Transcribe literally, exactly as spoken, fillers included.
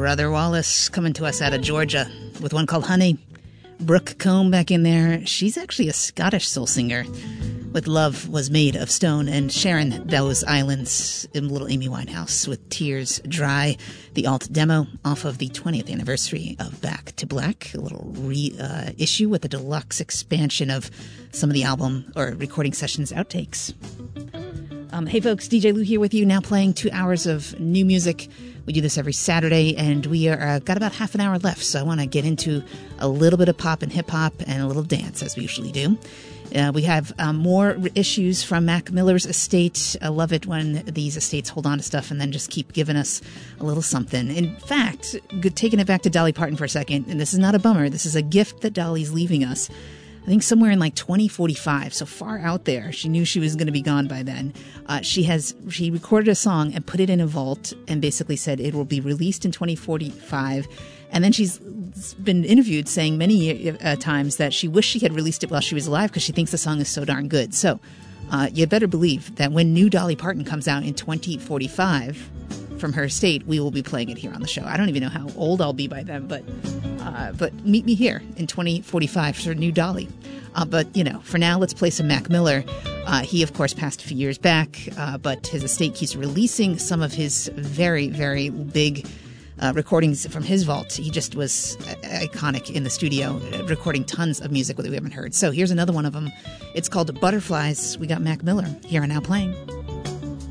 Brother Wallace coming to us out of Georgia with one called Honey. Brooke Combe back in there. She's actually a Scottish soul singer with Love Was Made of Stone, and Sharon Those Islands in Little Amy Winehouse with Tears Dry, the alt demo off of the twentieth anniversary of Back to Black, a little reissue uh, with a deluxe expansion of some of the album or recording sessions outtakes. Um, hey folks, D J Lou here with you, now playing two hours of new music. We do this every Saturday, and we are uh, got about half an hour left, so I want to get into a little bit of pop and hip-hop and a little dance, as we usually do. Uh, we have um, more issues from Mac Miller's estate. I love it when these estates hold on to stuff and then just keep giving us a little something. In fact, good, taking it back to Dolly Parton for a second, and this is not a bummer, this is a gift that Dolly's leaving us. I think somewhere in like twenty forty-five, so far out there. She knew she was going to be gone by then. Uh, she has she recorded a song and put it in a vault and basically said it will be released in twenty forty-five. And then she's been interviewed saying many uh, times that she wished she had released it while she was alive because she thinks the song is so darn good. So uh, you better believe that when new Dolly Parton comes out in twenty forty-five from her estate, we will be playing it here on the show. I don't even know how old I'll be by then, but uh, but meet me here in twenty forty-five for new Dolly. Uh, but, you know, for now, let's play some Mac Miller. Uh, he, of course, passed a few years back, uh, but his estate keeps releasing some of his very, very big Uh, recordings from his vault. He just was iconic in the studio, recording tons of music that we haven't heard. So here's another one of them. It's called Butterflies. We got Mac Miller here and now playing.